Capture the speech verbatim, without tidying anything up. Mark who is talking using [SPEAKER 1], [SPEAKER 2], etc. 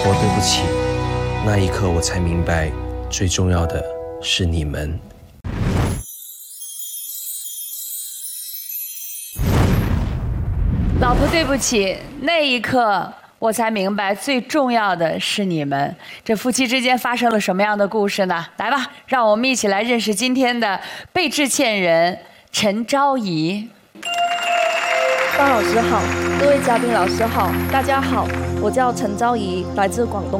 [SPEAKER 1] 婆，对不起。那一刻我才明白，最重要的是你们。
[SPEAKER 2] 老婆，对不起。那一刻我才明白，最重要的是你们。这夫妻之间发生了什么样的故事呢？来吧，让我们一起来认识今天的被致歉人陈昭仪。
[SPEAKER 3] 方老师好，各位嘉宾老师好，大家好，我叫陈昭仪，来自广东